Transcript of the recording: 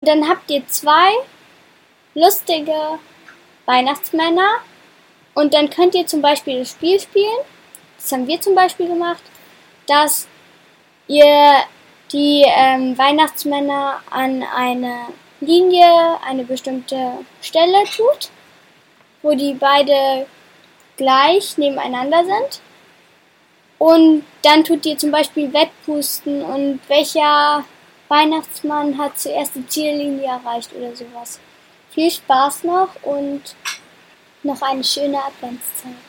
dann habt ihr 2 lustige Weihnachtsmänner und dann könnt ihr zum Beispiel das Spiel spielen, das haben wir zum Beispiel gemacht, dass ihr die Weihnachtsmänner an eine Linie, eine bestimmte Stelle tut, wo die beide gleich nebeneinander sind. Und dann tut ihr zum Beispiel Wettpusten und welcher Weihnachtsmann hat zuerst die Ziellinie erreicht oder sowas. Viel Spaß noch und noch eine schöne Adventszeit.